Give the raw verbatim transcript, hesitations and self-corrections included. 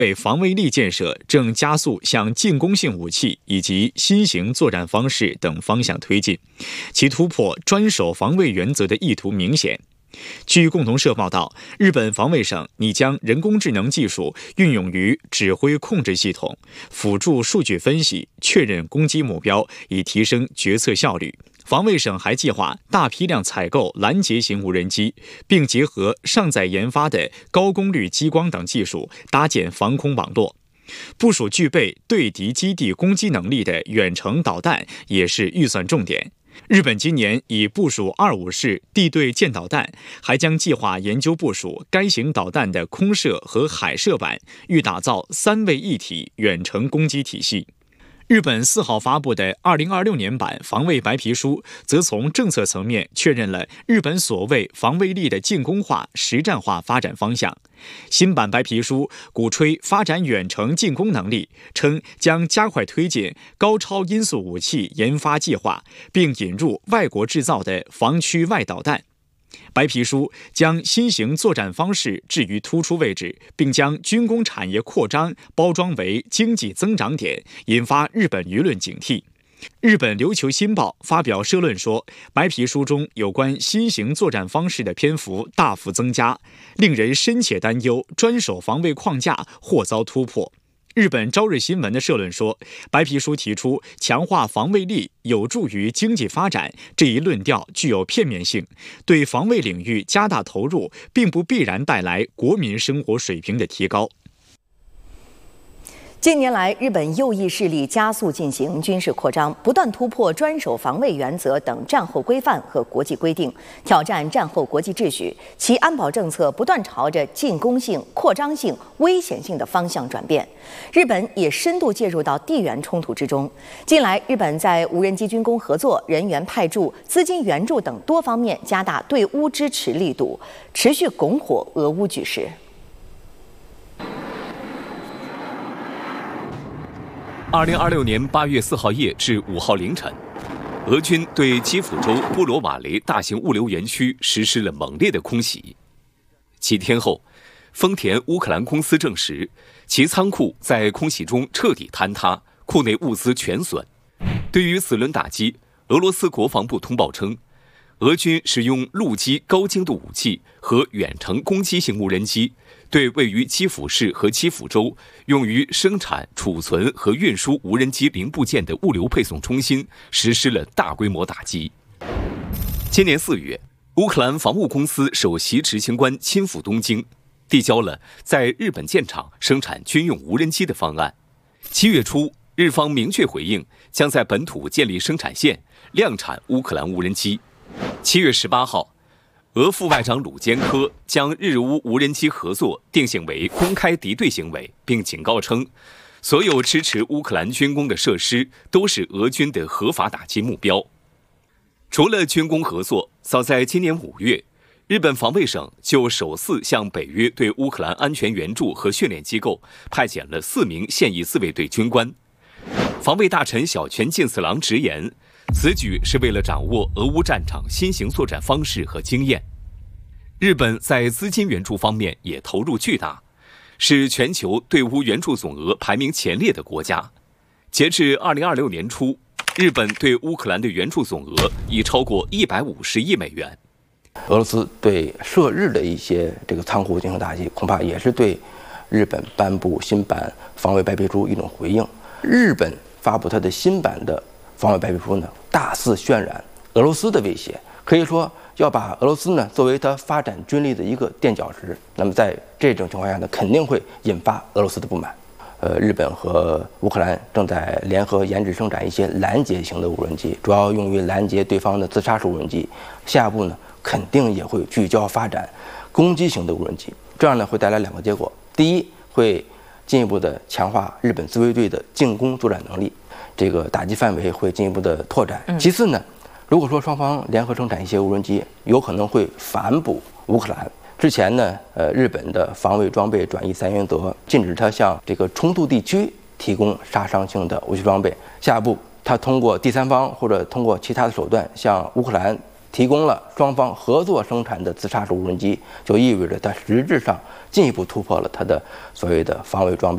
备防卫力建设正加速向进攻性武器以及新型作战方式等方向推进，其突破专守防卫原则的意图明显。据共同社报道，日本防卫省拟将人工智能技术运用于指挥控制系统，辅助数据分析，确认攻击目标，以提升决策效率。防卫省还计划大批量采购拦截型无人机，并结合尚在研发的高功率激光等技术，搭建防空网络。部署具备对敌基地攻击能力的远程导弹也是预算重点。日本今年已部署二五式地对舰导弹，还将计划研究部署该型导弹的空射和海射版，欲打造三位一体远程攻击体系。日本四号发布的二零二六年版防卫白皮书，则从政策层面确认了日本所谓防卫力的进攻化、实战化发展方向。新版白皮书鼓吹发展远程进攻能力，称将加快推进高超音速武器研发计划，并引入外国制造的防区外导弹。白皮书将新型作战方式置于突出位置，并将军工产业扩张包装为经济增长点，引发日本舆论警惕。日本琉球新报发表社论说，白皮书中有关新型作战方式的篇幅大幅增加，令人深切担忧专守防卫框架或遭突破。日本朝日新闻的社论说，白皮书提出强化防卫力有助于经济发展，这一论调具有片面性，对防卫领域加大投入，并不必然带来国民生活水平的提高。 近年来，日本右翼势力加速进行军事扩张，不断突破专守防卫原则等战后规范和国际规定，挑战战后国际秩序。其安保政策不断朝着进攻性、扩张性、危险性的方向转变。日本也深度介入到地缘冲突之中。近来，日本在无人机军工合作、人员派驻、资金援助等多方面加大对乌支持力度，持续拱火俄乌局势。 二零二六年八月四号夜至五号凌晨，俄军对基辅州波罗瓦雷大型物流园区实施了猛烈的空袭。几天后，丰田乌克兰公司证实，其仓库在空袭中彻底坍塌，库内物资全损。对于此轮打击，俄罗斯国防部通报称，俄军使用陆基高精度武器和远程攻击型无人机，对位于基辅市和基辅州用于生产、储存和运输无人机零部件的物流配送中心实施了大规模打击。今年四月，乌克兰防务公司首席执行官亲赴东京，递交了在日本建厂生产军用无人机的方案。七月初，日方明确回应将在本土建立生产线，量产乌克兰无人机。七月十八号，俄副外长鲁坚科将日乌无人机合作定性为公开敌对行为，并警告称，所有支持乌克兰军工的设施都是俄军的合法打击目标。除了军工合作，早在今年五月，日本防卫省就首次向北约对乌克兰安全援助和训练机构派遣了四名现役自卫队军官。防卫大臣小泉进次郎直言，此举是为了掌握俄乌战场新型作战方式和经验。日本在资金援助方面也投入巨大，是全球对乌援助总额排名前列的国家。截至二零二六年初，日本对乌克兰的援助总额已超过一百五十亿美元。 俄罗斯对涉日的一些这个仓库进行打击，恐怕也是对日本颁布新版防卫白皮书一种回应。日本发布它的新版的防卫白皮书呢，大肆渲染俄罗斯的威胁，可以说要把俄罗斯呢作为它发展军力的一个垫脚石。那么在这种情况下呢，肯定会引发俄罗斯的不满。呃，日本和乌克兰正在联合研制生产一些拦截型的无人机，主要用于拦截对方的自杀式无人机。下一步呢，肯定也会聚焦发展攻击型的无人机。这样呢，会带来两个结果：第一，会进一步的强化日本自卫队的进攻作战能力，这个打击范围会进一步的拓展。其次呢，如果说双方联合生产一些无人机，有可能会反哺乌克兰。之前呢，呃，日本的防卫装备转移三原则，禁止它向这个冲突地区提供杀伤性的武器装备。下一步，它通过第三方或者通过其他的手段向乌克兰提供了双方合作生产的自杀式无人机，就意味着它实质上进一步突破了它的所谓的防卫装备